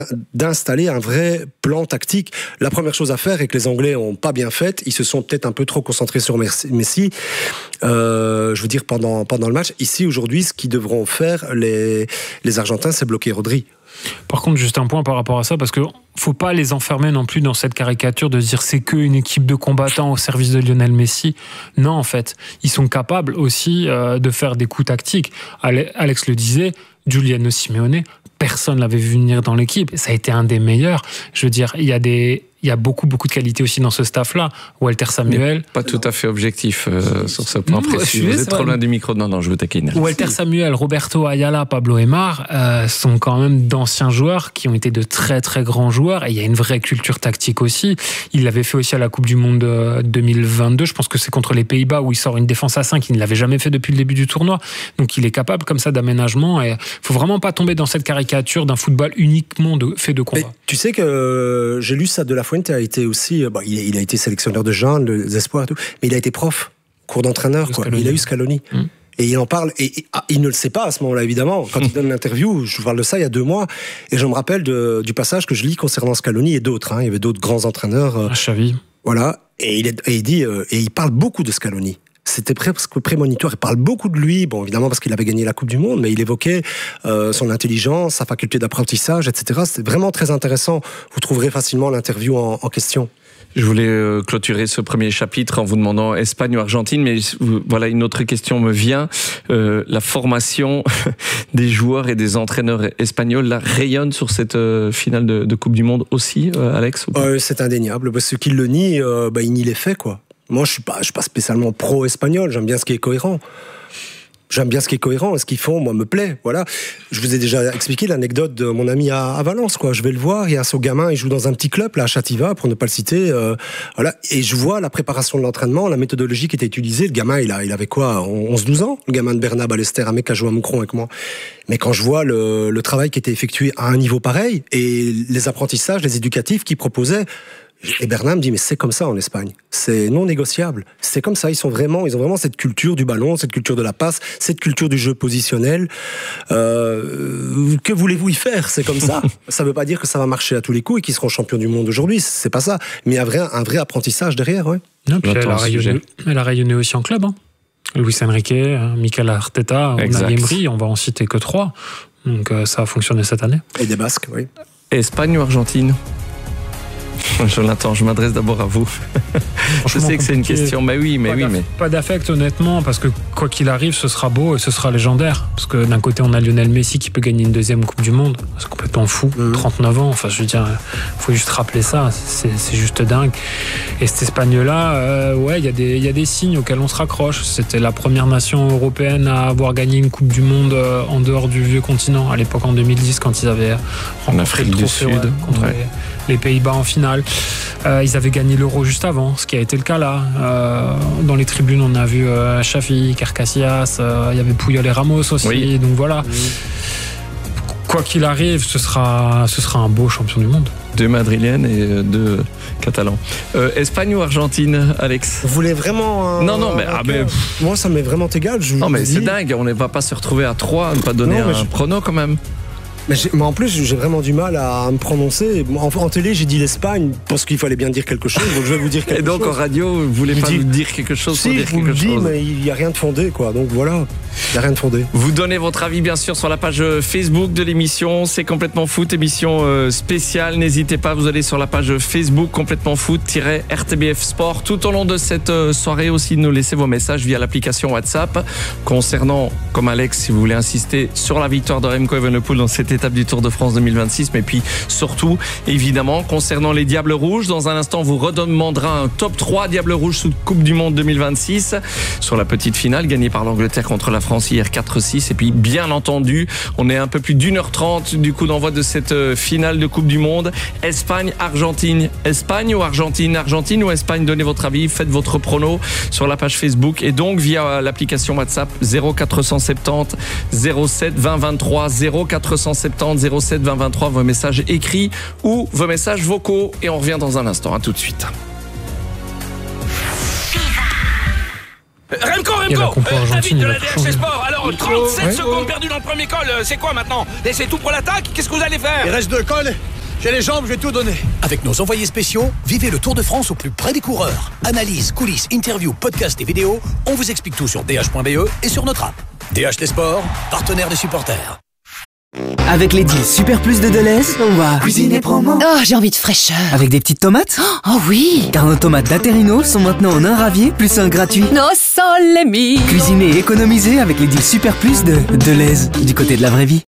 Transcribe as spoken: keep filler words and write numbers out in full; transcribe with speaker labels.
Speaker 1: d'installer un vrai plan tactique. La première chose à faire, et que les Anglais n'ont pas bien fait, ils se sont peut-être un peu trop concentrés sur Messi, euh, je veux dire, pendant, pendant le match. Ici, aujourd'hui, ce qu'ils devront faire, les, les Argentins, c'est bloquer Rodri.
Speaker 2: Par contre, juste un point par rapport à ça, parce que faut pas les enfermer non plus dans cette caricature de dire c'est qu'une équipe de combattants au service de Lionel Messi. Non, en fait, ils sont capables aussi euh, de faire des coups tactiques. Alex le disait, Giuliano Simeone, personne l'avait vu venir dans l'équipe. Ça a été un des meilleurs. Je veux dire, il y a des... Il y a beaucoup, beaucoup de qualité aussi dans ce staff-là. Walter Samuel.
Speaker 3: Pas tout à fait objectif euh, sur ce point non, précis. Vous êtes trop loin du micro. Non, non, je vous taquine.
Speaker 2: Walter Samuel, Roberto Ayala, Pablo Aimar euh, sont quand même d'anciens joueurs qui ont été de très, très grands joueurs. Et il y a une vraie culture tactique aussi. Il l'avait fait aussi à la Coupe du Monde deux mille vingt-deux. Je pense que c'est contre les Pays-Bas où il sort une défense à cinq. Il ne l'avait jamais fait depuis le début du tournoi. Donc il est capable comme ça d'aménagement. Et il ne faut vraiment pas tomber dans cette caricature d'un football uniquement de, fait de combat.
Speaker 1: Mais tu sais que euh, j'ai lu ça de la Fuente a été aussi, bah, il, il a été sélectionneur de jeunes, des espoirs et tout, mais il a été prof, cours d'entraîneur, quoi. Il a eu Scaloni. Mmh. Et il en parle, et, et ah, il ne le sait pas à ce moment-là, évidemment. Quand il donne l'interview, je vous parle de ça il y a deux mois, et je me rappelle de, du passage que je lis concernant Scaloni et d'autres. Hein. Il y avait d'autres grands entraîneurs. Euh,
Speaker 2: Xavi.
Speaker 1: Voilà, et il, est, et il dit, euh, et il parle beaucoup de Scaloni. C'était presque prémonitoire. Il parle beaucoup de lui, bon, évidemment parce qu'il avait gagné la Coupe du Monde, mais il évoquait euh, son intelligence, sa faculté d'apprentissage, et cetera. C'était vraiment très intéressant. Vous trouverez facilement l'interview en, en question.
Speaker 3: Je voulais euh, clôturer ce premier chapitre en vous demandant Espagne ou Argentine, mais voilà, une autre question me vient. Euh, la formation des joueurs et des entraîneurs espagnols là, rayonne sur cette euh, finale de, de Coupe du Monde aussi, euh, Alex ou pas ?
Speaker 1: euh, C'est indéniable. Ceux qui le nient, euh, bah, ils nient les faits, quoi. Moi, je suis pas, je suis pas spécialement pro-espagnol. J'aime bien ce qui est cohérent. J'aime bien ce qui est cohérent. Ce qu'ils font, moi, me plaît. Voilà. Je vous ai déjà expliqué l'anecdote de mon ami à, à Valence, quoi. Je vais le voir. Il y a son gamin, il joue dans un petit club, là, à Chativa, pour ne pas le citer. Euh, voilà. Et je vois la préparation de l'entraînement, la méthodologie qui était utilisée. Le gamin, il a, il avait quoi, onze douze ans? Le gamin de Bernat Ballester, un mec qui a joué à Moucron avec moi. Mais quand je vois le, le travail qui était effectué à un niveau pareil et les apprentissages, les éducatifs qu'ils proposaient, et Bernard me dit, mais c'est comme ça en Espagne. C'est non négociable. C'est comme ça. Ils sont vraiment, ils ont vraiment cette culture du ballon, cette culture de la passe, cette culture du jeu positionnel. Euh, que voulez-vous y faire? C'est comme ça. Ça veut pas dire que ça va marcher à tous les coups et qu'ils seront champions du monde aujourd'hui. C'est pas ça. Mais il y a un vrai, un vrai apprentissage derrière, ouais.
Speaker 2: Non, puis elle a, rayonné, elle a rayonné aussi en club, hein. Luis Enrique, Mikel Arteta, Unai Emery, on va en citer que trois. Donc ça a fonctionné cette année.
Speaker 1: Et des Basques, oui.
Speaker 3: Espagne ou Argentine? Jonathan, je m'adresse d'abord à vous. Je sais que c'est une question, mais oui, mais
Speaker 2: pas
Speaker 3: oui, mais
Speaker 2: pas d'affect honnêtement, parce que quoi qu'il arrive, ce sera beau et ce sera légendaire. Parce que d'un côté, on a Lionel Messi qui peut gagner une deuxième Coupe du Monde, c'est complètement fou. Mmh. trente-neuf ans, enfin, je veux dire, faut juste rappeler ça, c'est, c'est juste dingue. Et cet Espagne-là, euh, ouais, il y a des, il y a des signes auxquels on se raccroche. C'était la première nation européenne à avoir gagné une Coupe du Monde en dehors du vieux continent. À l'époque, en deux mille dix, quand ils avaient
Speaker 3: en Afrique du Sud,
Speaker 2: ouais, contre ouais. les, les Pays-Bas en finale. Euh, ils avaient gagné l'Euro juste avant, ce qui a été le cas là. Euh, dans les tribunes, on a vu euh, Xavi, Carcassias, euh, il y avait Puyol et Ramos aussi. Oui. Donc voilà. Oui. Quoi qu'il arrive, ce sera, ce sera un beau champion du monde.
Speaker 3: Deux Madrilènes et deux Catalans. Euh, Espagne ou Argentine, Alex?
Speaker 1: Vous voulez vraiment un...
Speaker 3: Non, non, mais, ah, mais...
Speaker 1: moi ça m'est vraiment égal. Je
Speaker 3: non, mais
Speaker 1: dis...
Speaker 3: c'est dingue. On ne va pas se retrouver à trois, ne pas donner non, un je... prono quand même.
Speaker 1: Mais, mais en plus, j'ai vraiment du mal à me prononcer. En, en télé, j'ai dit l'Espagne parce qu'il fallait bien dire quelque chose. Donc je vais vous dire quelque chose.
Speaker 3: Et donc
Speaker 1: chose.
Speaker 3: en radio, vous voulez pas dis... nous dire quelque chose
Speaker 1: si,
Speaker 3: pour dire
Speaker 1: je vous
Speaker 3: quelque
Speaker 1: le dis,
Speaker 3: chose.
Speaker 1: Mais il n'y a rien de fondé, quoi. Donc voilà, il n'y a rien de fondé.
Speaker 3: Vous donnez votre avis, bien sûr, sur la page Facebook de l'émission. C'est Complètement Foot, émission euh, spéciale. N'hésitez pas, vous allez sur la page Facebook Complètement Foot-R T B F Sport. Tout au long de cette euh, soirée aussi, nous laissez vos messages via l'application WhatsApp. Concernant, comme Alex, si vous voulez insister sur la victoire de Remco Evenepoel dans cette étape du Tour de France deux mille vingt-six, mais puis surtout, évidemment, concernant les Diables Rouges. Dans un instant, on vous redemandera un top trois Diables Rouges sous Coupe du Monde deux mille vingt-six sur la petite finale gagnée par l'Angleterre contre la France hier quatre six. Et puis, bien entendu, on est un peu plus d'une heure trente du coup d'envoi de cette finale de Coupe du Monde. Espagne, Argentine. Espagne ou Argentine? Argentine ou Espagne? Donnez votre avis, faites votre prono sur la page Facebook et donc via l'application WhatsApp zéro quatre cent soixante-dix zéro sept vingt vingt-trois zéro quatre cent soixante-dix zéro sept vingt vingt-trois, vos messages écrits ou vos messages vocaux. Et on revient dans un instant. À tout de suite.
Speaker 4: Remco, Remco, euh, David de la D H C Sport. Alors, trente-sept ouais. secondes perdues dans le premier col, c'est quoi maintenant? Et c'est tout pour l'attaque? Qu'est-ce que vous allez faire?
Speaker 5: Il reste deux cols J'ai les jambes, je vais tout donner. Avec nos envoyés spéciaux, vivez le Tour de France au plus près des coureurs. Analyse, coulisses, interviews, podcasts et vidéos, on vous explique tout sur d h point b e et sur notre app. D H les sports, partenaire des supporters.
Speaker 6: Avec les deals Super Plus de Deleuze, on va cuisiner promo.
Speaker 7: Oh, j'ai envie de fraîcheur.
Speaker 6: Avec des petites tomates.
Speaker 7: Oh oui.
Speaker 6: Car nos tomates d'Aterino sont maintenant en un ravier plus un gratuit.
Speaker 7: No sole mio.
Speaker 6: Cuisiner et économiser avec les deals Super Plus de Deleuze, du côté de la vraie vie.